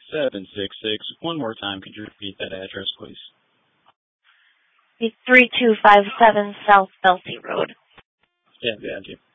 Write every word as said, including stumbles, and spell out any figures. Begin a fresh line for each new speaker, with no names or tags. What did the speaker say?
seven six six. One more time, could you repeat that address, please?
The three two five seven South Belsey Road.
Yeah, got you.